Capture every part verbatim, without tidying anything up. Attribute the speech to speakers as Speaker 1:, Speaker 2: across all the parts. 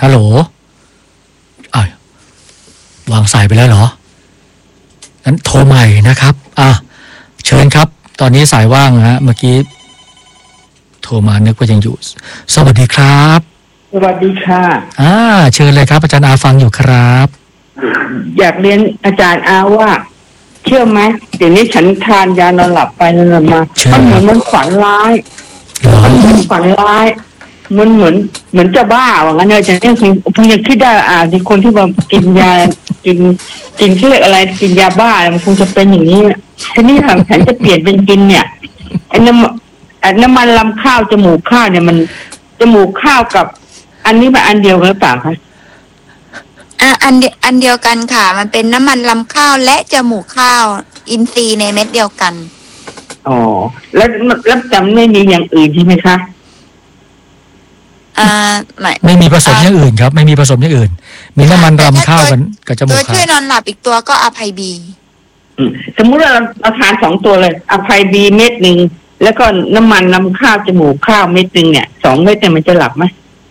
Speaker 1: ฮัลโหลอ้าววางสายไปแล้วเหรองั้นโทรใหม่นะครับอ่ะเชิญครับตอนนี้สายว่างฮะเมื่อกี้โทรมานึกว่ายังอยู่สวัสดีครับ
Speaker 2: สวัสดีค่ะ
Speaker 1: อ่าเชิญเลยครับอาจารย์อาฟังอยู่ครับ
Speaker 2: อยากเรียนอาจารย์อาว่าเชื่อไหมเดี๋ยวนี้ฉันทานยานอนหลับไปนอนมามันเหมือนมันฝันร้ายมันเหมือนฝันร้ายมันเหมือนเหมือนจะบ้าว่างั้นเลยฉันยังคงคงยังคิดได้อ่าที่คนที่แบบกินยากินกินเชื่ออะไรกินยาบ้ามันคงจะเป็นอย่างนี้ทีนี้หลังฉันจะเปลี่ยนเป็นกินเนี่ยไอ้น้ำไอ้น้ำมันลำข้าวจมูกข้าวเนี่ยมันจมูกข้าวกับอันนี้มันอันเดียวกันหรือเปล่าคะ
Speaker 3: อ่ะอันอันเดียวกันค่ะมันเป็นน้ำมันลำข้าวและจมูกข้าวอินทรีย์ในเม็ดเดียวกัน
Speaker 2: อ๋อแล้วแล้วจำไม่มีอย่างอื่นใช่ไหมคะ
Speaker 3: อ่าไม่
Speaker 1: ไม่มีผสมอย่างอื่นครับไม่มีผสมอย่างอื่นมีน้ำมันรำข้าวกันกับจมูกข้าว
Speaker 3: ตัวช่วยนอนหลับอีกตัวก็อภัยบี
Speaker 2: สมมุติว่าเราเราทานสองตัวเลยอภัยบีเม็ดหนึ่งแล้วก็น้ำมันลำข้าวจมูกข้าวเม็ดหนึ่งเนี่ยสองเม็ดเนี่ยมันจะหลับไหม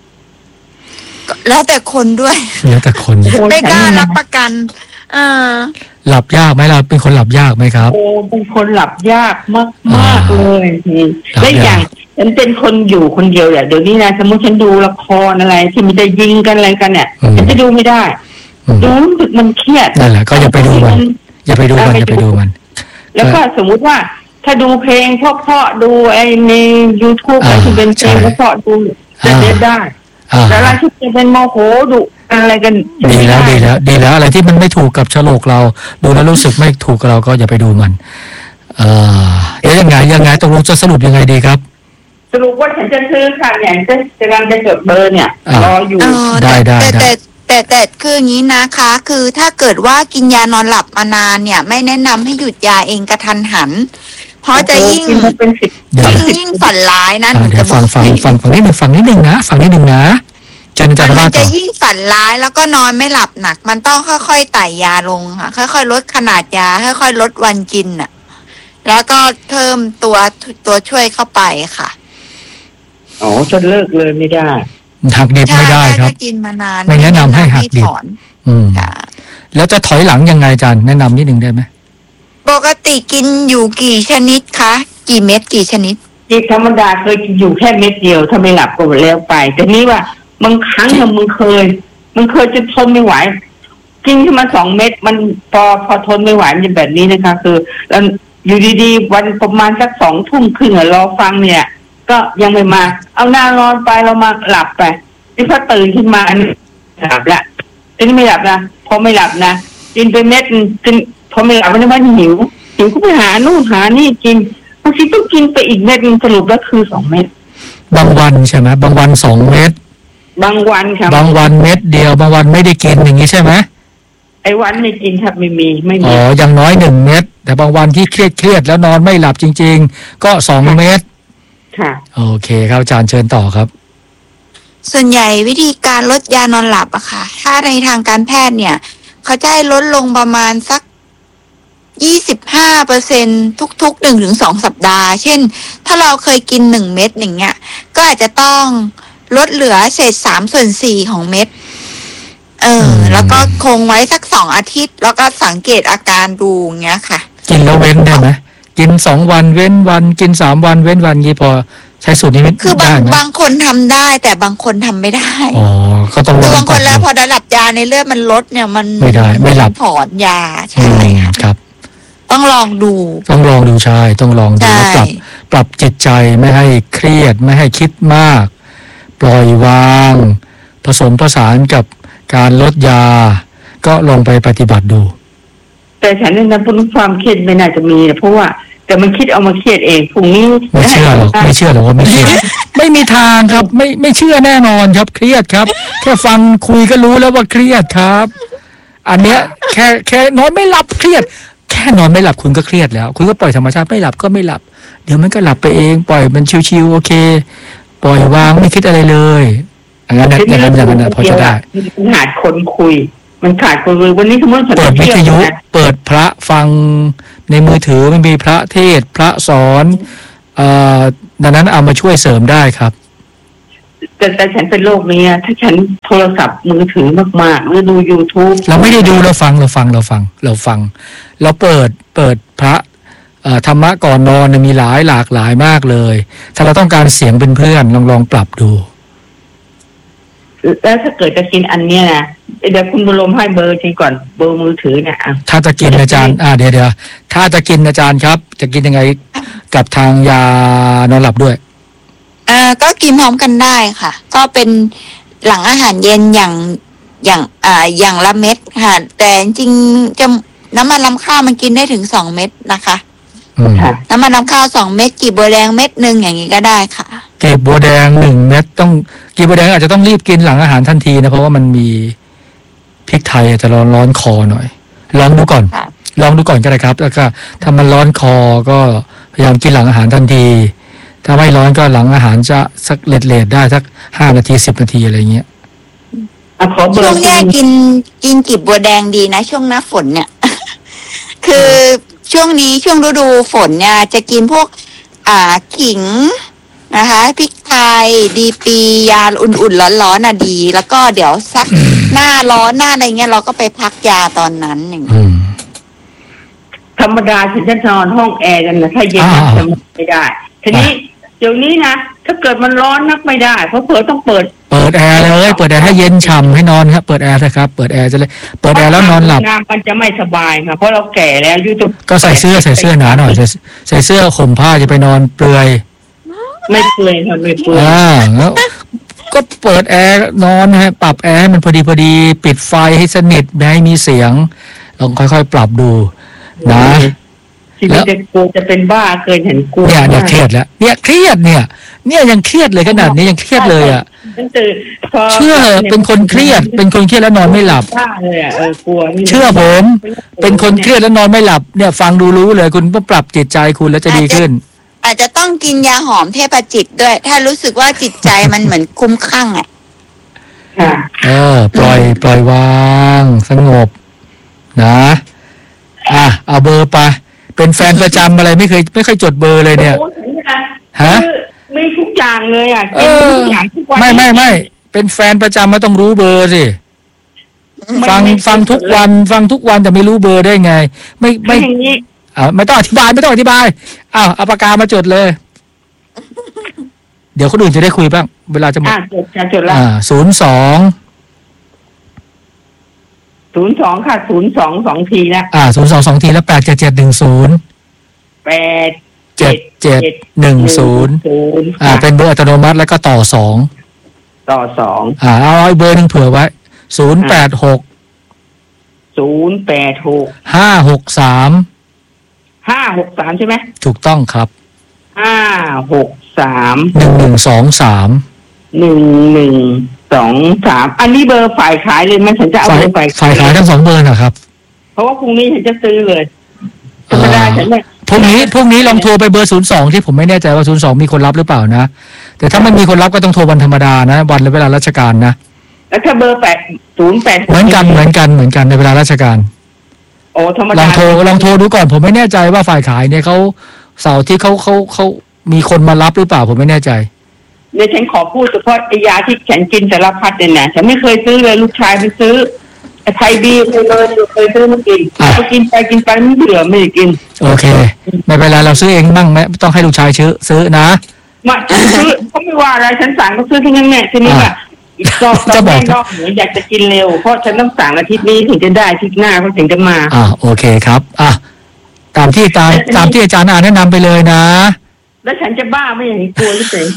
Speaker 3: แล้วแต่คนด้วย
Speaker 1: แล้วแต่คน
Speaker 3: ไม่กล้ารับประกันเออ
Speaker 1: หลับยากไหมเราเป็นคนหลับยากไหมครับ
Speaker 2: โอ้เป็นคนหลับยากมากมากเลยและอย่างฉันเป็นคนอยู่คนเดียวเนี่ยเดี๋ยวนี้นะสมมติฉันดูละครอะไรที่มันจะยิงกันอะไรกันเนี่ยฉันจะดูไม่ได้ดูรู้สึกมันเครียด
Speaker 1: นั่นแหละก็อย่าไปดูมันอย่าไปดูมันอย่าไปดูมัน
Speaker 2: แล้วก็สมมุติว่าถ้าดูเพลงเพราะๆดูไอ้ใน YouTube อะไรที่เป็นเพลงเพราะๆดูจะเล่นได้แต่อะไรที่เป็นโมโหดุอะไรกัน
Speaker 1: ดีแล้วดีแล้วดีแล้วอะไรที่มันไม่ถูกกับโฉลกเราดูแล้วรู้สึกไม่ถูกกับเราก็อย่าไปดูมันเอ่อเอ๊ะยังไงยังไงตกลงจะสรุปยังไงดีครับ
Speaker 2: สรุปว่าฉันจะซื้อค่ะอย่างจะจะกำลังจะจดเบอร์เนี่ยรออยู่
Speaker 1: ได้ได้
Speaker 3: แต่แต่แต่คืออย่างนี้นะคะคือถ้าเกิดว่ากินยานอนหลับมานานเนี่ยไม่แนะนำให้หยุดยาเองกระทันหันเพราะจะยิ่งยิ่งยิ่งฝันร้ายนะ
Speaker 1: เดี๋ยวฟังฟังฟังฟังนิดหนึ่งฟังนิดหนึ่งนะฟังนิดหนึ่งนะจันจันว่า
Speaker 3: มันจะยิ่งฝันร้ายแล้วก็นอนไม่หลับหนักมันต้องค่อยๆไต่ยาลงค่ะค่อยๆลดขนาดยาค่อยๆลดวันกินน่ะแล้วก็เพิ่มตัวตัวช่วยเข้าไปค่ะ
Speaker 2: อ๋อจะเลิกเลยไม่ได้
Speaker 1: หักดิบไม่ได้ครับ
Speaker 3: กินมานาน
Speaker 1: ไม่แนะนำให้หักดิบอืมแล้วจะถอยหลังยังไงจันแนะนำนิดหนึ่งได้ไหม
Speaker 3: ปกติกินอยู่กี่ชนิดคะกี่เม็ดกี่ชนิด
Speaker 2: ที่ธรรมดาเคยกินอยู่แค่เม็ดเดียวถ้าไม่หลับก็แล้วไปแต่นี้ว่าบางครั้งเนี่ยมึงเคยมึงเคยจะทนไม่ไหวกินขึ้นมาสองเม็ดมันพอพอทนไม่ไหวมันจะแบบนี้นะคะคือแล้วอยู่ดีๆวันประมาณสักสองทุ่มครึ่งรอฟังเนี่ยก็ยังไม่มาเอาหน้านอนไปเรามาหลับไปที่พอตื่นขึ้นมาหลับละทีนี้ไม่หลับนะพอไม่หลับนะกินไปเม็ดกินพอไม่หลับมันมันหิวหิวก็ไปหานู่นหานี่กินบางทีต้องกินไปอีกเม็ดสรุปแล้วคือสองเม็ด
Speaker 1: บางวันใช่ไหมบางวันสองเม็ด
Speaker 2: บางวันครับ
Speaker 1: บางวันเม็ดเดียวบางวันไม่ได้กินอย่างนี้ใช่ไหม
Speaker 2: ไอ้วันไม่กินครับไม่มีไม่มี
Speaker 1: อ๋ออย่างน้อยหนึ่งเม็ดแต่บางวันที่เครียดเครียดแล้วนอนไม่หลับจริงๆก็สองเม็ด
Speaker 2: ค่ะ
Speaker 1: โอเคครับอาจารย์เชิญต่อครับ
Speaker 3: ส่วนใหญ่วิธีการลดยานอนหลับอะค่ะถ้าในทางการแพทย์เนี่ยเขาจะให้ลดลงประมาณสักยี่สิบห้าเปอร์เซ็นทุกๆหนึ่งถึงสองสัปดาห์เช่นถ้าเราเคยกินหนึ่งเม็ดอย่างเงี้ยก็อาจจะต้องลดเหลือเศษสามส่วนสี่ของเม็ดเออแล้วก็คงไว้สักสองอาทิตย์แล้วก็สังเกตอาการดูอย่างเงี้ยค่ะ
Speaker 1: กินแล้วเว้นได้ไหมกินสองวันเว้นวันกินสามวันเว้นวันงี้พอใช้สูตรนี้ไม่ได้
Speaker 3: คือบางบางคนทำได้แต่บางคนทำไม่ได้
Speaker 1: อ๋อก็ต้อง
Speaker 3: คือบางคนแล้วพอระดับยาในเลือดมันลดเนี่ยมัน
Speaker 1: ไม่ได้ไม่หลับ
Speaker 3: ถอนยาใช่
Speaker 1: ครับ
Speaker 3: ต้องลองดู
Speaker 1: ต้องลองดูใช่ต้องลองดูแล้วปรับปรับจิตใจไม่ให้เครียดไม่ให้คิดมากปล่อยวางผสมผสานกับการลดยาก็ลองไปปฏิบัติดู
Speaker 2: แต่ฉันนั้นพูดความเครียดไม่น่าจะมีนะเพราะว่าแต่มันคิดเอามาเครียดเองพรุ่งนี้
Speaker 1: ไม่เชื่อหรอกไม่เชื่อหรอกว่าไม่เครียดไม่มีทางครับไม่ไม่เชื่อแน่นอนครับเครียดครับแค่ฟังคุยก็รู้แล้วว่าเครียดครับอันเนี้ยแค่แค่นอนไม่หลับเครียดแค่นอนไม่หลับคุณก็เครียดแล้วคุณก็ปล่อยธรรมชาติไม่หลับก็ไม่หลับเดี๋ยวมันก็หลับไปเองปล่อยมันชิวๆโอเคปล่อยวางไม่คิดอะไรเลยอย่างนั้นอย่างนั้นอย่างนั้นพอจะได้
Speaker 2: มันขาดคนคุยมันขาดคนคุยวันนี้สมมติ
Speaker 1: เปิดวิทยุเปิดพระฟังในมือถือมันมีพระเทศพระสอนเอ่อดังนั้นเอามาช่วยเสริมได้ครับ
Speaker 2: แต่แต่ฉันเป็นโรคนี้ถ้าฉันโทรศัพท์มือถือมากๆหรือดู YouTube
Speaker 1: เราไม่ได้ดูเราฟังเราฟังเราฟังเราฟัง เราเปิดเปิดพระธรรมะก่อนนอนมีหลายหลากหลายมากเลยถ้าเราต้องการเสียงเป็นเพื่อนลองลองปรับดู
Speaker 2: แล้วถ้าเกิดจะกินอันเนี้ยนะเดี๋ยวคุณบุญรมให้เบอร์ทีก่อนเบอร์มือถือเนี่ย
Speaker 1: ถ้าจะกินอาจารย์อ่าเดี๋ยวเดี๋ยวถ้าจะกินอาจารย์ครับจะกินยังไงกับทางยานอนหลับด้วย
Speaker 3: อ่าก็กินพร้อมกันได้ค่ะก็เป็นหลังอาหารเย็นอย่างอย่างอ่าอย่างละเม็ดค่ะแต่จริงจะน้ำมันลำข้าวมันกินได้ถึงสองเม็ดนะคะน้ำมันลำข้าวสองเม็ดกีบบัวแดงเม็ดหนึ่งอย่างนี้ก็ได้ค่ะ
Speaker 1: กีบบัวแดงหนึ่งเม็ดต้องกีบบัวแดงอาจจะต้องรีบกินหลังอาหารทันทีนะเพราะว่ามันมีพริกไทยอาจจะร้อนร้อนคอหน่อยลองดูก่อนลองดูก่อนก็ได้ครับแล้วก็ถ้ามันร้อนคอก็พยายามกินหลังอาหารทันทีถ้าไม่ร้อนก็หลังอาหารจะสักเลดเลดได้สักห้านาทีสิบนาทีอะไรเงี้ย
Speaker 3: ช่วงนี้กินกินกีบบัวแดงดีนะช่วงหน้าฝนเนี่ย คือช่วงนี้ช่วงฤดูฝนเนี่ยจะกินพวกอ่าขิงนะคะพริกไทยดีปียาอุ่นๆร้อนๆน่ะดีแล้วก็เดี๋ยวสักหน้าร้อนหน้าอะไรเงี้ยเราก็ไปพักยาตอนนั้นอย่างนี้
Speaker 2: ธรรมดาฉันจะนอนห้องแอร์กันนะถ้าเย็นจะไม่ได้ทีนี้เดี๋ยวนี้นะถ้าเกิดมันร้อนนักไม่ได้เพราะเปิดต้องเปิด
Speaker 1: เปิดแอร์เลยเปิดแอร์ให้เย็นฉ่ำให้นอนครับเปิดแอร์นะครับเปิดแอร์จะเลยเปิดแอร์แล้วนอนหลับ
Speaker 2: มันจะไม่สบายค่ะเพราะเราแก่แล้วยุติ
Speaker 1: ก็ใส่เสื้อใส่เสื้อหนาหน่อยใส่เสื้อห่มผ้าจะไปนอนเปลือย
Speaker 2: ไม่เปลือยค่ะไม่เปลือย
Speaker 1: อ่าแล้วก็เปิดแอร์นอนฮะปรับแอร์ให้มันพอดีพอดีปิดไฟให้สนิทไม่ให้มีเสียงลองค่อยๆปรับดูนะ
Speaker 2: แล้วกลัวจะเป็นบ้าเกินเห็นกลัว
Speaker 1: เนี่ยเนี่ยเครียดแล้วเนี่ยเครียดเนี่ยเนี่ยยังเครียดเลยขนาดนี้ยังเครียดเลยอ่ะเชื่อเป็นคนเครียดเป็นคนเครียดแล้วนอนไม่หลับเชื่อผมเป็นคนเครียดแล้วนอนไม่หลับเนี่ยฟังดูรู้เลยคุณต้องปรับจิตใจคุณแล้วจะดีขึ้น
Speaker 3: อาจจะต้องกินยาหอมเทพจิตด้วยถ้ารู้สึกว่าจิตใจมันเหมือนคุ้มข้างอ่ะ
Speaker 1: เออปล่อยปล่อยวางสงบนะอ่ะเอาเบอร์ไปเป็นแฟนประจำอะไรไม่เคยไม่เคยจดเบอร์เลยเนี่ย
Speaker 2: ฮะมีทุกอย่างเลยอ่ะกินทุกอย่างทุกวัน
Speaker 1: ไม่ไม่ไม่เป็นแฟนประจำไม่ต้องรู้เบอร์สิฟังฟังทุกวันฟังทุกวันแต่ไม่รู้เบอร์ได้ไงไม่ไม่อ่าไม่ต้องอธิบายไม่ต้องอธิบายอ้าวเอาปากกามาจดเลยเดี๋ยวคนอื่นจะได้คุยบ้างเวลาจะหมด
Speaker 2: อ่าจดจดแล้ว
Speaker 1: อ่าศูนย์สอง
Speaker 2: ศูนย์สองค่ะศูนย์สองสองทีนะ
Speaker 1: อ่าศูนย์สองสองทีแล้วแปดเจ็ดเจ็ดหนึ่งศูนย์
Speaker 2: แปด
Speaker 1: เจ็ดเจ็ดหนึ่งศูนย์อ่าเป็นเบอร์อัตโนมัติแล้วก็ต่อสอง
Speaker 2: ต่อสอง
Speaker 1: อ่าเอาเบอร์หนึ่งเผื่อไว้ศูนย์แปดหก
Speaker 2: ศูนย์แปดหก
Speaker 1: ห้าหกสาม
Speaker 2: ห้าหกสามใช่ไหม
Speaker 1: ถูกต้องครับ
Speaker 2: ห้าหกสาม
Speaker 1: หนึ่งหนึ่งสองสาม
Speaker 2: หนึ่งหนึ่งสองสามอันนี้เบอร์ฝ่ายขายเลยมันฉันจะเอาเบอร์ฝ่าย
Speaker 1: ฝ่ายขายทั้งสองเบอร์นะครับ
Speaker 2: เพราะว่าพรุ่งนี้ฉันจะซื้อเลยธรรมดาฉันเนี่ย
Speaker 1: พรุ่งนี้พรุ่งนี้ลองโทรไปเบอร์ศูนย์สองที่ผมไม่แน่ใจว่าศูนย์สองมีคนรับหรือเปล่านะแต่ถ้าไม่มีคนรับก็ต้องโทรวันธรรมดานะวันและเวลาราชการนะ
Speaker 2: แล้วถ้าเบอร์แปดศูนย์แปด
Speaker 1: เหมือนกันเหมือนกันเหมือนกันในเวลาราชการ
Speaker 2: โอ้ธรรมดา
Speaker 1: ลองโทรลองโทรดูก่อนผมไม่แน่ใจว่าฝ่ายขายเนี่ยเขาเสาร์ที่เขาเขาเขามีคนมารับหรือเปล่าผมไม่แน่ใจ
Speaker 2: เนี่ยฉันขอพูดเฉพาะไอ้ยาที่ฉันกินสารพัดเนี่ยนะฉันไม่เคยซื้อเลยลูกชายไปซื้อไทยบีเคยเลยเคยซื้อมากินพอกินไปกินไปไม่เบื่อไม่กิน
Speaker 1: โอเคไม่เป็นไรเราซื้อเองบ้างไหมต้องให้ลูกชายซื้อซื้อนะ
Speaker 2: มาซื้อเขาไม่ว่าอะไรฉันสั่งก็ซื้อที่นั่นแน่ทีนี้อ่ะจะบอกหนูอยากจะกินเร็วเพราะฉันต้องสั่งอาทิตย์นี้ถึงจะได้อาทิตย์หน้าเขาถึงจะมา
Speaker 1: อ่าโอเคครับอ่ะตามที่ตามตามที่อาจารย์อ่านแนะนำไปเลยนะ
Speaker 2: แล้วฉันจะบ้าไม่อย่างนี้กลัวหรือเปล่า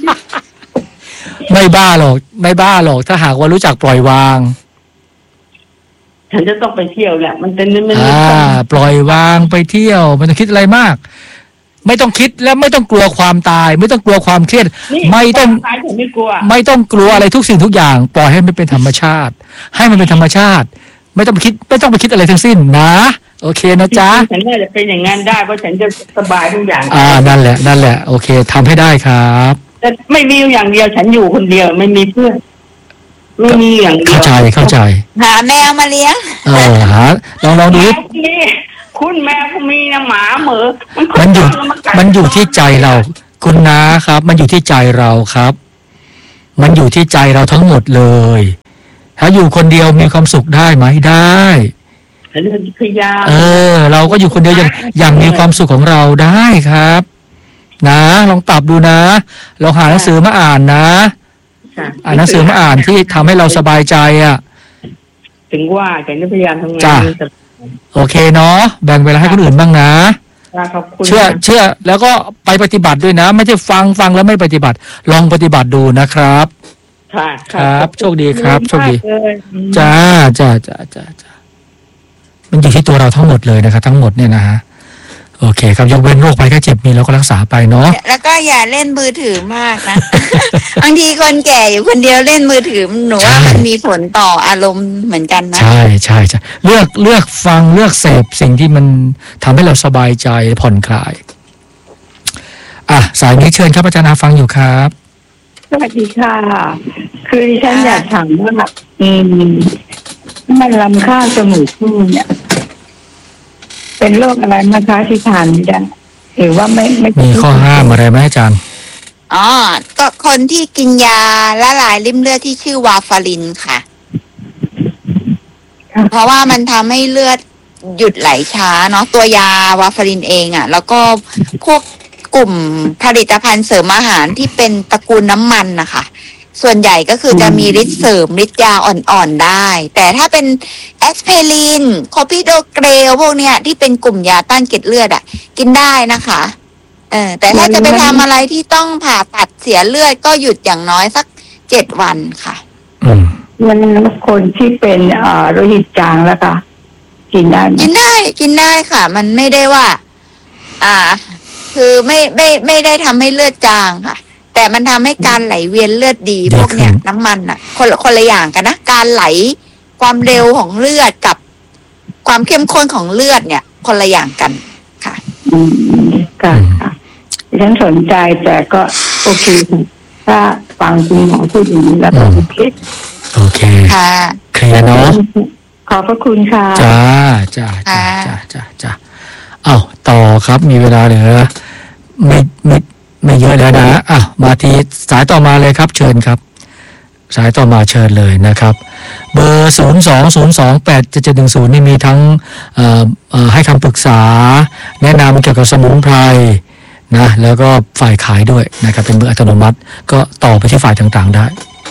Speaker 1: ไม่บ้าหรอกไม่บ้าหรอกถ้าหากว่ารู้จักปล่อยวาง
Speaker 2: ฉันจะต้องไปเที่ยวแหละมันเป็นมัน
Speaker 1: อ่าปล่อยวางไปเที่ยวไม่ต้องคิดอะไรมากไม่ต้องคิดและไม่ต้องกลัวความตายไม่ต้องกลัวความเครียดไม่ต้อง
Speaker 2: ไม่กลัว
Speaker 1: ไม่ต้องกลัวอะไรทุกสิ่งทุกอย่างปล่อยให้มันเป็นธรรมชาติให้มันเป็นธรรมชาติไม่ต้องไปคิดไม่ต้องไปคิดอะไรทั้งสิ้นนะโอเคนะจ๊ะ
Speaker 2: ฉันน่าจะเป็นอย่างนั้นได้เพราะฉันจะสบายทุกอย่าง
Speaker 1: อ่านั่นแหละนั่นแหละโอเคทำให้ได้ครับ
Speaker 2: แต่ไม่มีอย่างเดียวฉันอยู่คนเดียวไม่มีเพื่อนไม่มีอย่างเดียว
Speaker 1: เข้าใจเข้าใจ
Speaker 3: หาแมวมาเลี้ยง
Speaker 1: เออหาลองลองดู
Speaker 2: คุณแมวก็มีนะหมาเหมือ
Speaker 1: มันอยู่มันอยู่ที่ใจเราคุณนะครับมันอยู่ที่ใจเราครับมันอยู่ที่ใจเราทั้งหมดเลยถ้าอยู่คนเดียวมีความสุขได้ไหมได้
Speaker 2: พยายาม
Speaker 1: เออเราก็อยู่คนเดียวอย่างอย่างมีความสุขของเราได้ครับนะลองปรับดูนะลองหาหนังสือมาอ่านนะอ่านหนังสือมาอ่านที่ทำให้เราสบายใจอ่ะ
Speaker 2: ถึงว่าแต่นี่พยายามทำงาน
Speaker 1: จ้ะโอเคเนาะแบ่งเวลาให้คนอื่นบ้างนะเชื่อเชื่อแล้วก็ไปปฏิบัติด้วยนะไม่ใช่ฟังฟังแล้วไม่ปฏิบัติลองปฏิบัติดูนะครับครับโชคดีครับโชคดีจ้าจ้าจ้าจ้าจ้ามันอยู่ที่ตัวเราทั้งหมดเลยนะครับทั้งหมดเนี่ยนะฮะโอเคครับยกเว้นโรคภัยแค่เจ็บมีเราก็รักษาไปเนาะ
Speaker 3: แล้วก็อย่าเล่นมือถือมากนะ บางทีคนแก่อยู่คนเดียวเล่นมือถือหนูว่ามันมีผลต่ออารมณ์เหมือนกันนะ
Speaker 1: ใช่ใช่ใช่เลือกเลือกฟังเลือกเสพสิ่งที่มันทำให้เราสบายใจผ่อนคลายอ่ะสายนี้เชิญครับอาจารย์อาฟังอยู่ครับ
Speaker 2: สวัสดีค่ะคือดิฉันอยากถามว่าอืมมันลำข้าวจมูกขึ้นเนี่ยเป็นโรคอะไรมาคะที่ทานไม่ได้หรือว่าไม่ไม่
Speaker 1: มีข้อห้ามอะไรไหมอาจารย์
Speaker 3: อ๋อก็คนที่กินยาละลายริ่มเลือดที่ชื่อวาฟารินค่ะเพราะว่ามันทำให้เลือดหยุดไหลช้าเนาะตัวยาวาฟารินเองอ่ะแล้วก็พวกกลุ่มผลิตภัณฑ์เสริมอาหารที่เป็นตระกูลน้ำมันนะคะส่วนใหญ่ก็คือจะมีฤทธิ์เสริมฤทธิ์ยาอ่อนๆได้แต่ถ้าเป็นแอสไพรินคอพิโดเกรลพวกเนี้ยที่เป็นกลุ่มยาต้านเกล็ดเลือดอ่ะกินได้นะคะเออแต่ถ้าจะไปทำอะไรที่ต้องผ่าตัดเสียเลือดก็หยุดอย่างน้อยสักเจ็ดวันค่ะ
Speaker 2: มันคนที่เป็นเอ่อโลหิตจางแล้วค่ะกินได้
Speaker 3: กินได้กินได้ค่ะ มันไม่ได้ว่าอ่าคือไม่ไม่ไม่ได้ทำให้เลือดจางค่ะแต่มันทำให้การไหลเวียนเลือดดีพวกเนี้ยน้ำมันอ่ะคนละคนละอย่างกันนะการไหลความเร็วของเลือดกับความเข้มข้นของเลือดเนี่ยคนละอย่างกันค่ะ
Speaker 2: อืมค่ะฉันสนใจแต่ก็โอเคถ้าฟังคุณหมอพูดอย่างนี้แล้วก็โอเค
Speaker 1: โอเค
Speaker 3: ค่ะ
Speaker 1: เคลียร์เนาะ
Speaker 2: ขอบพระคุณค่ะ
Speaker 1: จ้าจ้าจ้าจ้าจ้าจ้าอ้าวต่อครับมีเวลาเหลือไม่ไม่ไม่เยอะแล้วนะอ่ะมาที่สายต่อมาเลยครับเชิญครับสายต่อมาเชิญเลยนะครับเบอร์ศูนย์สองศูนย์สองแปดเจ็ดเจ็ดหนึ่งศูนย์นี่มีทั้งเอ่อเอ่อให้คำปรึกษาแนะนำเกี่ยวกับสมุนไพรนะแล้วก็ฝ่ายขายด้วยนะครับเป็นเบอร์อัตโนมัติก็ต่อไปที่ฝ่ายต่างๆได้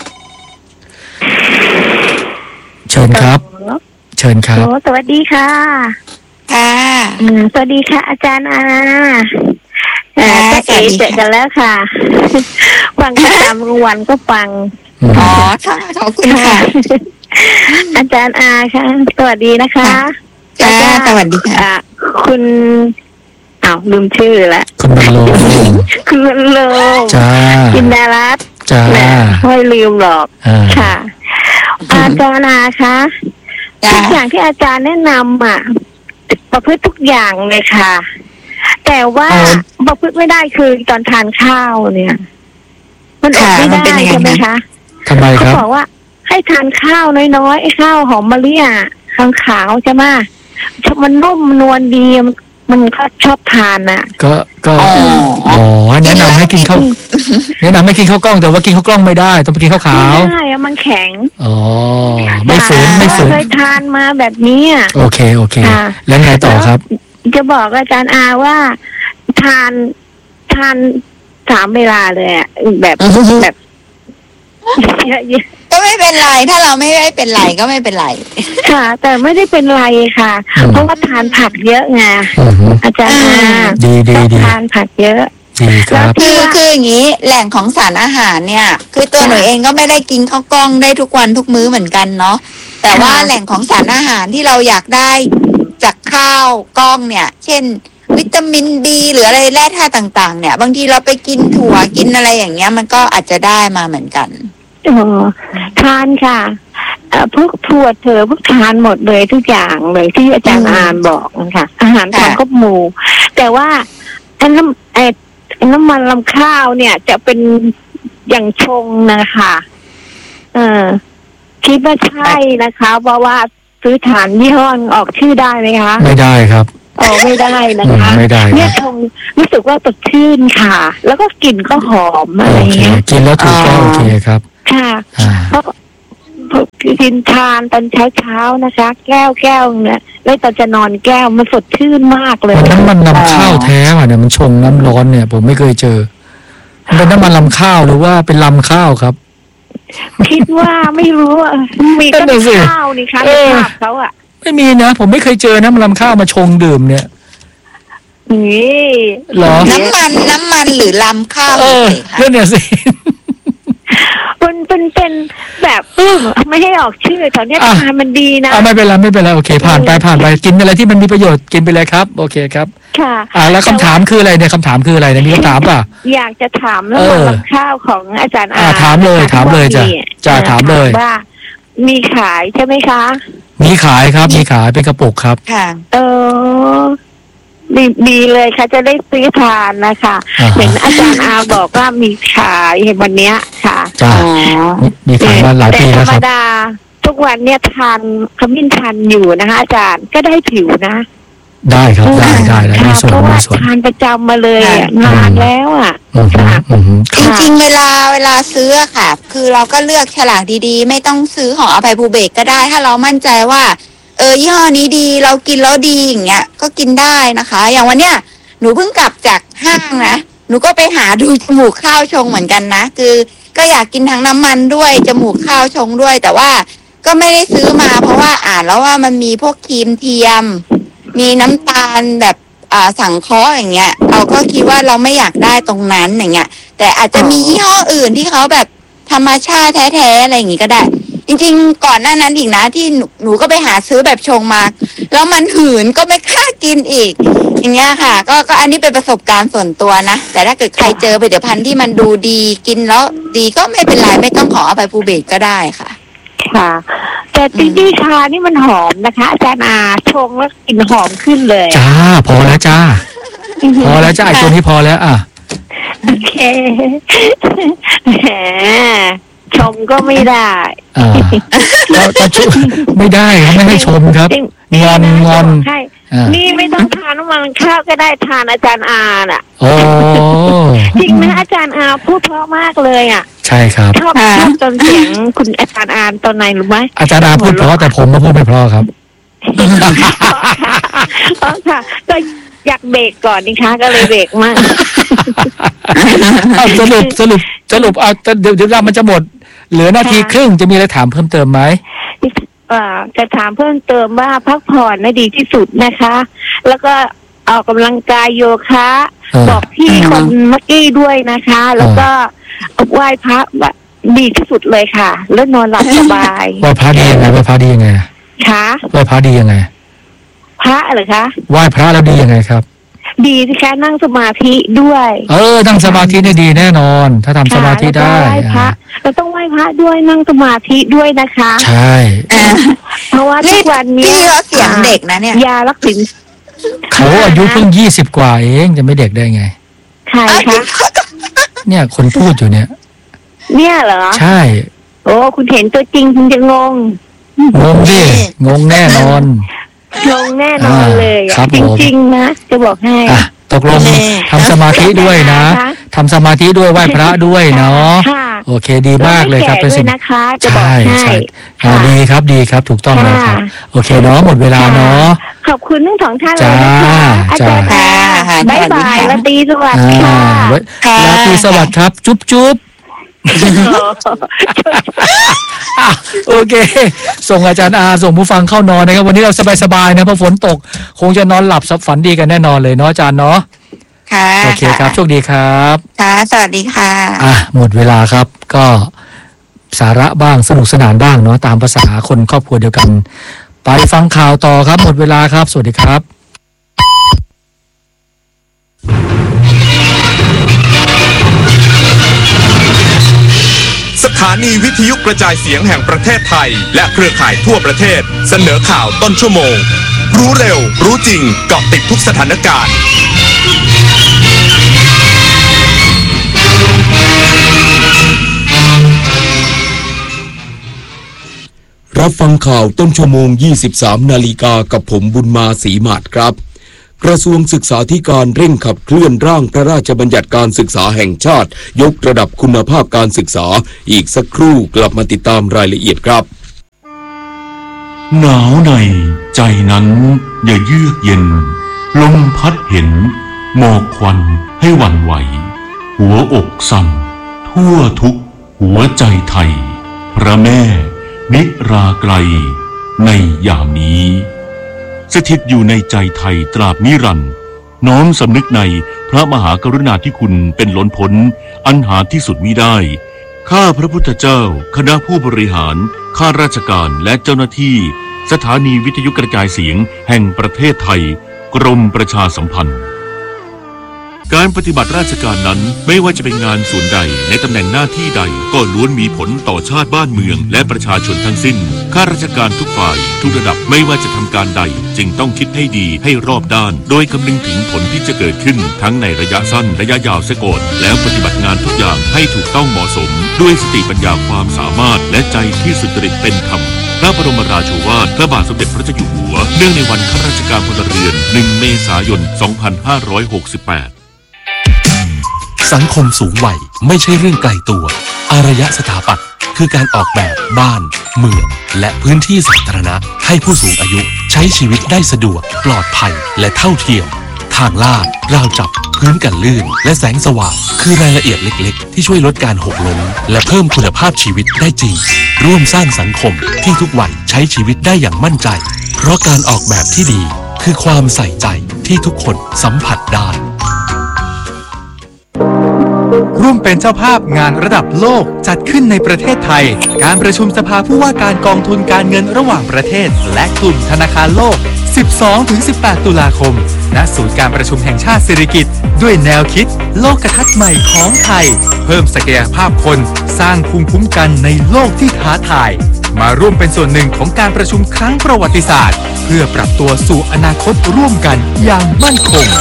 Speaker 1: เชิญครับเชิญครับ
Speaker 4: สวัสดีค่ะ
Speaker 3: ค่ะ
Speaker 4: สวัสดีค่ะอาจารย์อาก็เอเจอกันแล้วค่ะฟังประจำกลางวันก็ฟัง
Speaker 3: อ๋อค่ะขอบคุณค่ะ
Speaker 4: อาจารย์อาค่ะสวัสดีนะคะ
Speaker 3: จ้าสวัสดีค่ะ
Speaker 4: คุณอ้าวลืมชื่อแล้ว
Speaker 1: คุณบรรโล
Speaker 4: คุณบรรโล
Speaker 1: จ้า
Speaker 4: กินดารัต
Speaker 1: จ้า
Speaker 4: ไม่ลืมหรอกค่ะอาจารย์อาคะทุกอย่างที่อาจารย์แนะนำอ่ะประพฤติทุกอย่างเลยค่ะแต่ว่าประพฤติไม่ได้คือตอนทานข้าวเนี่ยมันอดไม่ได้ใช่ไหมคะ
Speaker 1: ทำไมครับ
Speaker 4: เขาบอกว่าให้ทานข้าวน้อยๆข้าวหอมมะลิอ่ะข้างขาวใช่ไหมมันนุ่มนวลดีมันก็ชอบทานอ่ะ
Speaker 1: ก็ก็อ๋อแนะนำให้กินข้าวแนะนำให้กินข้าวกล้องแต่ว่ากินข้าวกล้องไม่ได้ต้องไปกินข้าวขาว
Speaker 4: ไม่ได้มันแข็ง
Speaker 1: อ๋อไม่ฝืนไม่ฝืน
Speaker 4: เคยทานมาแบบนี้
Speaker 1: โอเคโอเคแล้วไงต่อครับ
Speaker 4: จะบอกอาจารย์อาว่าทานทานสามเวลาเลยอ่ะแบบแบบ
Speaker 3: ก็ไม่เป็นไรถ้าเราไม่ได้เป็นไรก็ไม่เป็นไร
Speaker 4: ค่ะแต่ไม่ได้เป็นไรค่ะเพราะว่าทานผักเยอะไงอาจารย์
Speaker 1: ดีดีดี
Speaker 4: ทานผักเยอะ
Speaker 1: ครับ
Speaker 3: คือคืออย่างนี้แหล่งของสารอาหารเนี่ยคือตัวหนูเองก็ไม่ได้กินข้าวกล้องได้ทุกวันทุกมื้อเหมือนกันเนาะแต่ว่าแหล่งของสารอาหารที่เราอยากได้จากข้าวกล้องเนี่ยเช่นวิตามินบีหรืออะไรแร่ธาตุต่างๆเนี่ยบางทีเราไปกินถั่วกินอะไรอย่างเงี้ยมันก็อาจจะได้มาเหมือนกัน
Speaker 4: อ๋อทานค่ะพวกถั่วเถอพวกทานหมดเลยทุกอย่างเลยที่อาจารย์อานบอกนะคะอาหารทานครบหมู่แต่ว่าไอ้น้ำไอ้น้ำมันลำข้าวเนี่ยจะเป็นอย่างชงนะคะเออคิดว่าใช่นะคะเพราะว่าซื้อฐานยี่ห้อออกชื่อได้ไหมคะ
Speaker 1: ไม่ได้ครับ
Speaker 4: อ๋อไม่ได้นะคะ
Speaker 1: ไม่ได้
Speaker 4: เนี่ยชงรู้สึกว่าสดชื่นค่ะแล้วก็กลิ่นก็หอมอะไรเงี้ย
Speaker 1: กินแล้วถูกต้องโอเคครับ
Speaker 4: ค่ะเพราะกินทานตอนเช้าเช้านะคะ แก้วแก้วเนี่ยแล้วตอนจะนอนแก้วมันสดชื่นมากเลย
Speaker 1: น้ำมันนำข้าวแท้อ่ะเนี่ยมันชงน้ำร้อนเนี่ยผมไม่เคยเจอมันเป็นน้ำมันลำข้าวหรือว่าเป็นลำข้าวครับ
Speaker 4: คิดว่าไม่รู้อ่ะมีต้นข้าวนี่ค่ะในภาพเขาอ่ะ
Speaker 1: ไม่มีนะผมไม่เคยเจอน้ำมันลำข้าวมาชงดื่มเนี่ย
Speaker 4: นี่
Speaker 1: หรอ
Speaker 3: น้ำมันน้ำมันหรือลำข้าว
Speaker 1: เออเรื่องเนี่ยสิ
Speaker 4: มันเป็นเป็นแบบไม่ให้ออกชื่อแถวนี้ทานมันดีนะ
Speaker 1: ไม่เป็นไรไม่เป็นไรโอเคผ่านไปผ่านไปกินอะไรที่มันมีประโยชน์กินไปเลยครับโอเคครับ
Speaker 4: ค่ะ
Speaker 1: อ่าแล้วคำถามคืออะไรเนี่ยคำถามคืออะไรเนี่ยมีคำถามป่ะ
Speaker 4: อยากจะถามเรื่องลำข้าวของอาจารย์อา
Speaker 1: ถามเลยถามเลยจ้ะจ้ะถามเลย
Speaker 4: ว่ามีขายใช่ไหมคะ
Speaker 1: มีขายครับมีขายเป็นกระปุกครับ
Speaker 3: ค่ะ
Speaker 4: เออดีดีเลยค่ะจะได้ซื้อทานนะคะเห็นอาจารย์อาบอกว่ามีขายเห็นวันเนี้ยค่ะ
Speaker 1: จ้ามีขายมาหลายปีแล้วครับ
Speaker 4: แต่ธรรมดาทุกวันเนี่ยทานขมิ้นชันอยู่นะคะอาจารย์ก็ได้ผิวนะ
Speaker 1: ได้ครับได้ได้ได้มีส่วนมีส่วน
Speaker 4: ทานประจำมาเลยนานแล้วอ่ะ
Speaker 3: จริงๆเวลาเวลาซื้อค่ะคือเราก็เลือกฉลากดีๆไม่ต้องซื้อของอภัยภูเบศก็ได้ถ้าเรามั่นใจว่าเออยี่ห้อนี้ดีเรากินแล้วดีอย่างเงี้ยก็กินได้นะคะอย่างวันเนี้ยหนูเพิ่งกลับจากห้างนะหนูก็ไปหาดูจมูกข้าวชงเหมือนกันนะคือก็อยากกินทั้งน้ำมันด้วยจมูกข้าวชงด้วยแต่ว่าก็ไม่ได้ซื้อมาเพราะว่าอ่านแล้วว่ามันมีพวกครีมเทียมมีน้ำตาลแบบอ่าสังเคราะห์อย่างเงี้ยเราก็คิดว่าเราไม่อยากได้ตรงนั้นอย่างเงี้ยแต่อาจจะมียี่ห้ออื่นที่เขาแบบธรรมชาติแท้ๆอะไรอย่างงี้ก็ได้จริงๆก่อนหน้านั้นอีกนะที่หนูหนูก็ไปหาซื้อแบบชงมาแล้วมันหืนก็ไม่กล้ากินอีกอย่างเงี้ยค่ะก็ก็อันนี้เป็นประสบการณ์ส่วนตัวนะแต่ถ้าเกิดใครเจอผลิตภัณฑ์ที่มันดูดีกินแล้วดีก็ไม่เป็นไรไม่ต้องขออภัยภูเบศก็ได้ค่ะ
Speaker 4: ค่ะแต่จริงๆชานี่มันหอมนะคะอาจารย์อาชงแล้วกลิ่นหอมขึ้นเลย
Speaker 1: จ้าพอแล้วจ้าพอแล้วจ้าไอตัวนี้พอแล้วอ่ะ
Speaker 4: โอเคแหมชมก็ไม่ได้
Speaker 1: อ่าแล้วชุไม่ได้ครับไม่ให้ชมครับงอนงอน
Speaker 4: นี่ไม่ต้องทานน้ำมันข้าวก็ได้ทานอาจารย์อาน่ะ
Speaker 1: โอ้
Speaker 4: จริงนะอาจารย์อาพูดเพราะมากเลยอ่ะ
Speaker 1: ใช่ครับ
Speaker 4: ชอบชอบจนเสียงคุณอาจารย์อาตอนไหนรู้ไหม
Speaker 1: อาจารย์อาพูดเพราะแต่ผมไม่พูดไม่เพราะครับ
Speaker 4: อ๋อค่ะก็อยากเบรกก่อนนี่คะก็เลยเบรกมาก
Speaker 1: สรุปสรุปสรุปเอาเดี๋ยวเดี๋ยวเรามันจะหมดเหลือนาทีครึ่งจะมีอะไรถามเพิ่มเติมไหม
Speaker 4: อ่าจะถามเพิ่มเติมว่าพักผ่อนน่ะดีที่สุดนะคะแล้วก็ออกกำลังกายโยคะบอกพี่คนเมื่อกี้ด้วยนะคะแล้วก็ไหว้พระดีที่สุดเลยค่ะแล้วนอนหลับสบาย
Speaker 1: ไหว้พระดียังไงไหว้พระดียังไง
Speaker 4: คะ
Speaker 1: ไหว้พระดียังไง
Speaker 4: พระเหรอคะ
Speaker 1: ไหว้พระแล้วดียังไงครับ
Speaker 4: ดีสิคะนั่งสมาธิด้วย
Speaker 1: เออนั่งสมาธินี่ดีแน่นอนถ้าทำสมาธิได้
Speaker 4: ไหว้พระเราต้องไหว้พระด้วยนั่งสมาธิด้วยนะคะ
Speaker 1: ใช่
Speaker 4: เพราะว่าทุกวันนี้
Speaker 3: พี่เสียงเด็กนะเนี่ย
Speaker 4: ยาลักษิณ
Speaker 1: เขาอายุเพิ่งยี่สิบกว่าเองจะไม่เด็กได้ไง
Speaker 4: ใครคะ
Speaker 1: เนี่ยคนพูดอยู่เนี่ย
Speaker 4: เนี่ยเหรอ
Speaker 1: ใช่
Speaker 4: โอ้คุณเห็นตัวจริงคุณจะงง
Speaker 1: งงดิงงแน่นอน
Speaker 4: งงแน่นอนเลยจริงๆนะจะบอกให้
Speaker 1: ตกลงทำสมาธิด้วยนะทำสมาธิด้วยไหว้พระด้วยเนาะโอเคดีมากเลยครับเป็นสิ่ง
Speaker 4: ใช่
Speaker 1: ใช่ดีครับดีครับถูกต้องเลยครับโอเคเนาะหมดเวลาเนาะ
Speaker 4: ขอบคุณทั้งสองท่านเลยนะคะอาจารย์ค่ะบ๊ายบายราตรีสวัสดิ์ค่ะ
Speaker 1: ราตรีสวัสดิ์ครับจุ๊บจุ๊บโอเคส่งอาจารย์อาส่งผู้ฟังเข้านอนนะครับวันนี้เราสบายๆนะเพราะฝนตกคงจะนอนหลับฝันดีกันแน่นอนเลยเนาะอาจารย์เนาะ
Speaker 3: ค่ะ
Speaker 1: โอเคครับโชคดีครับ
Speaker 3: ค่ะสวัสดีค่ะ
Speaker 1: อ่ะหมดเวลาครับก็สาระบ้างสนุกสนานบ้างเนาะตามภาษาคนครอบครัวเดียวกันไปฟังข่าวต่อครับหมดเวลาครับสวัสดีครับ
Speaker 5: สถานีวิทยุกระจายเสียงแห่งประเทศไทยและเครือข่ายทั่วประเทศเสนอข่าวต้นชั่วโมงรู้เร็วรู้จริงเกาะติดทุกสถานการณ์
Speaker 6: รับฟังข่าวต้นชั่วโมง ยี่สิบสามนาฬิกากับผมบุญมาศรีหมาดครับกระทรวงศึกษาธิการเร่งขับเคลื่อนร่างพระราชบัญญัติการศึกษาแห่งชาติยกระดับคุณภาพการศึกษาอีกสักครู่กลับมาติดตามรายละเอียดครับ
Speaker 7: หนาวในใจนั้นอย่าเยือกเย็นลมพัดเห็นหมอกควันให้หวั่นไหวหัวอกสั่นทั่วทุกหัวใจไทยพระแม่นิราไกลในยามนี้สถิตอยู่ในใจไทยตราบนิรันดร์น้อมสำนึกในพระมหากรุณาธิคุณเป็นล้นพ้นอันหาที่สุดมิได้ข้าพระพุทธเจ้าคณะผู้บริหารข้าราชการและเจ้าหน้าที่สถานีวิทยุกระจายเสียงแห่งประเทศไทยกรมประชาสัมพันธ์การปฏิบัติราชการนั้นไม่ว่าจะเป็นงานส่วนใดในตำแหน่งหน้าที่ใดก็ล้วนมีผลต่อชาติบ้านเมืองและประชาชนทั้งสิ้นข้าราชการทุกฝ่ายทุกระดับไม่ว่าจะทำการใดจึงต้องคิดให้ดีให้รอบด้านโดยคำนึงถึงผลที่จะเกิดขึ้นทั้งในระยะสั้นระยะยาวเสียก่อนแล้วปฏิบัติงานทุกอย่างให้ถูกต้องเหมาะสมด้วยสติปัญญาความสามารถและใจที่สุจริตเป็นธรรมพระบรมราโชวาทพระบาทสมเด็จพระเจ้าอยู่หัวเนื่องในวันข้าราชการพลเรือนหนึ่งเมษายนสองพันห้าร้อยหกสิบแปด
Speaker 8: สังคมสูงวัยไม่ใช่เรื่องไกลตัวอารยสถาปัตย์คือการออกแบบบ้านเมืองและพื้นที่สาธารณะให้ผู้สูงอายุใช้ชีวิตได้สะดวกปลอดภัยและเท่าเทียมทางลาดราวจับพื้นกันลื่นและแสงสว่างคือรายละเอียดเล็กๆที่ช่วยลดการหกล้มและเพิ่มคุณภาพชีวิตได้จริงร่วมสร้างสังคมที่ทุกวัยใช้ชีวิตได้อย่างมั่นใจเพราะการออกแบบที่ดีคือความใส่ใจที่ทุกคนสัมผัสได้
Speaker 9: ร่วมเป็นเจ้าภาพงานระดับโลกจัดขึ้นในประเทศไทยการประชุมสภาผู้ว่าการกองทุนการเงินระหว่างประเทศและกลุ่มธนาคารโลก สิบสองถึงสิบแปด ตุลาคมณศูนย์การประชุมแห่งชาติสิริกิติ์ด้วยแนวคิดโลกทัศน์ใหม่ของไทยเพิ่มศักยภาพคนสร้างภูมิคุ้มกันในโลกที่ท้าทายมาร่วมเป็นส่วนหนึ่งของการประชุมครั้งประวัติศาสตร์เพื่อปรับตัวสู่อนาคตร่วมกันอย่างมั่นคง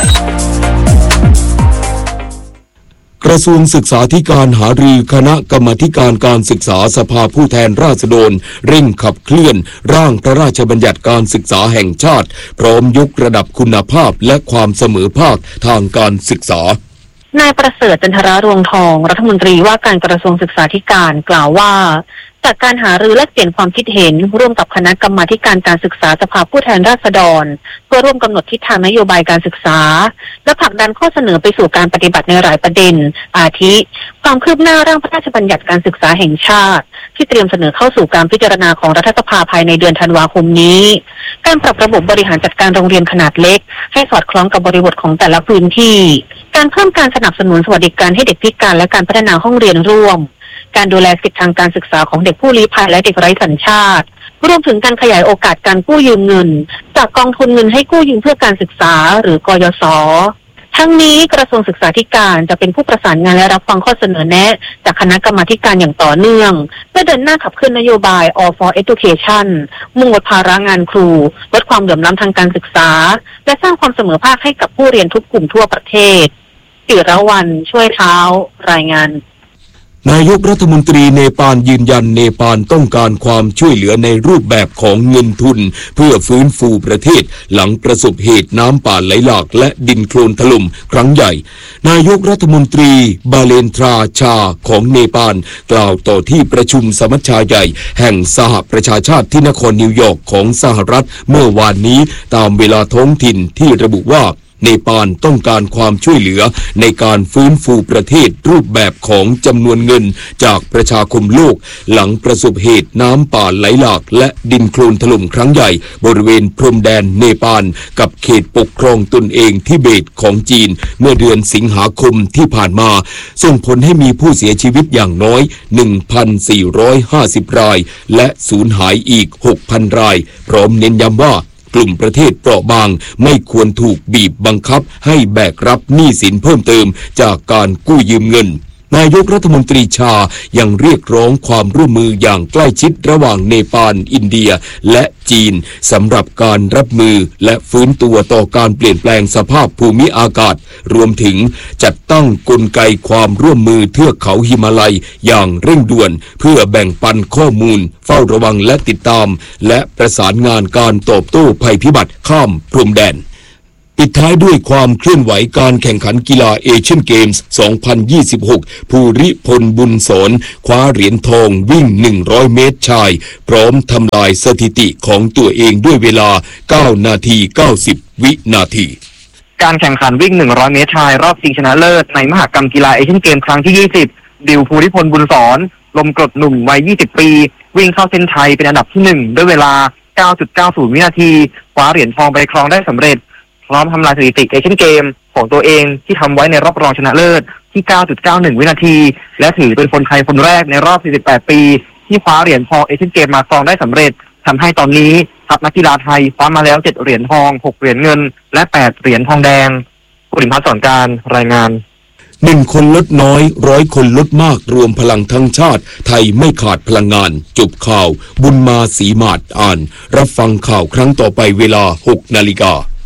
Speaker 6: กระทรวงศึกษาธิการหารือคณะกรรมาธิการการศึกษาสภาผู้แทนราษฎรเร่งขับเคลื่อนร่างพระราชบัญญัติการศึกษาแห่งชาติพร้อมยกระดับคุณภาพและความเสมอภาคทางการศึกษาน
Speaker 10: ายประเสริฐจันทรารวงทองรัฐมนตรีว่าการกระทรวงศึกษาธิการกล่าวว่าจากการหารือและเปลี่ยนความคิดเห็นร่วมกับคณะกรรมาธิการการศึกษาสภาผู้แทนราษฎรเพื่อร่วมกำหนดทิศทางนโยบายการศึกษาและผลักดันข้อเสนอไปสู่การปฏิบัติในหลายประเด็นอาทิความคืบหน้าร่างพระราชบัญญัติการศึกษาแห่งชาติที่เตรียมเสนอเข้าสู่การพิจารณาของรัฐสภาภายในเดือนธันวาคมนี้การปรับระบบบริหารจัดการโรงเรียนขนาดเล็กให้สอดคล้องกับบริบทของแต่ละพื้นที่การเพิ่มการสนับสนุนสวัสดิการให้เด็กพิการและการพัฒนาห้องเรียนร่วมการดูแลสิทธิทางการศึกษาของเด็กผู้ลี้ภัยและเด็กไร้สัญชาติรวมถึงการขยายโอกาสการกู้ยืมเงินจากกองทุนเงินให้กู้ยืมเพื่อการศึกษาหรือกยศ.ทั้งนี้กระทรวงศึกษาธิการจะเป็นผู้ประสานงานและรับฟังข้อเสนอแนะจากคณะกรรมาธิการอย่างต่อเนื่องเพื่อเดินหน้าขับเคลื่อนนโยบาย All for Education มุ่งลดภาระงานครูลดความเหลื่อมล้ำทางการศึกษาและสร้างความเสมอภาคให้กับผู้เรียนทุกกลุ่มทั่วประเทศศิรวรรณช่วยเท้ารายงาน
Speaker 6: นายกรัฐมนตรีเนปาลยืนยันเนปาลต้องการความช่วยเหลือในรูปแบบของเงินทุนเพื่อฟื้นฟูประเทศหลังประสบเหตุน้ำป่าไหลหลากและดินโคลนถล่มครั้งใหญ่นายกรัฐมนตรีบาเลนทราชาของเนปาลกล่าวต่อที่ประชุมสมัชชาใหญ่แห่งสหประชาชาติที่นครนิวยอร์กของสหรัฐเมื่อวานนี้ตามเวลาท้องถิ่นที่ระบุว่าเนปาลต้องการความช่วยเหลือในการฟื้นฟูประเทศรูปแบบของจำนวนเงินจากประชาคมโลกหลังประสบเหตุน้ำป่าไหลหลากและดินโคลนถล่มครั้งใหญ่บริเวณพรมแดนเนปาลกับเขตปกครองตนเองทิเบตของจีนเมื่อเดือนสิงหาคมที่ผ่านมาส่งผลให้มีผู้เสียชีวิตอย่างน้อย หนึ่งพันสี่ร้อยห้าสิบ รายและสูญหายอีก หกพัน รายพร้อมเน้นย้ำว่ากลุ่มประเทศเปราะบางไม่ควรถูกบีบบังคับให้แบกรับหนี้สินเพิ่มเติมจากการกู้ยืมเงินนายกรัฐมนตรีชายังเรียกร้องความร่วมมืออย่างใกล้ชิดระหว่างเนปาลอินเดียและจีนสำหรับการรับมือและฟื้นตัวต่อการเปลี่ยนแปลงสภาพภูมิอากาศรวมถึงจัดตั้งกลไกความร่วมมือเทือกเขาหิมาลัยอย่างเร่งด่วนเพื่อแบ่งปันข้อมูลเฝ้าระวังและติดตามและประสานงานการตอบโต้ภัยพิบัติข้ามพรมแดนปิดท้ายด้วยความเคลื่อนไหวการแข่งขันกีฬาเอเชียนเกมส์ สองพันยี่สิบหก ภูริพลบุญสอนคว้าเหรียญทองวิ่ง หนึ่งร้อย เมตรชาย พร้อมทำลายสถิติของตัวเองด้วยเวลา เก้า นาที เก้าสิบ วินาที
Speaker 11: การแข่งขันวิ่ง หนึ่งร้อย เมตรชายรอบชิงชนะเลิศในมหกรรมกีฬาเอเชียนเกมส์ครั้งที่ ยี่สิบ ดิวภูริพลบุญสอนลมกรดหนุ่มวัย ยี่สิบ ปีวิ่งเข้าเส้นชัยเป็นอันดับที่หนึ่งด้วยเวลา เก้าจุดเก้าศูนย์ วินาทีคว้าเหรียญทองไปครองได้สำเร็จพร้อมทำลายสถิติเอเชียนเกมของตัวเองที่ทำไว้ในรอบรองชนะเลิศที่ เก้าจุดเก้าหนึ่ง วินาทีและถือเป็นคนไทยคนแรกในรอบ สี่สิบแปด ปีที่คว้าเหรียญทองเอเชียนเกมมาครองได้สำเร็จทำให้ตอนนี้ทัพนักกีฬาไทยคว้ามาแล้วเจ็ดเหรียญทองหกเหรียญเงินและแปดเหรียญทองแดงกุลิมพัฒน์สอนการรายงาน
Speaker 6: หนึ่งคนลดน้อยร้อยคนลดมากรวมพลังทั้งชาติไทยไม่ขาดพลังงานจบข่าวบุญมาศรีมาศอ่านรับฟังข่าวครั้งต่อไปเวลา หก นาฬิกา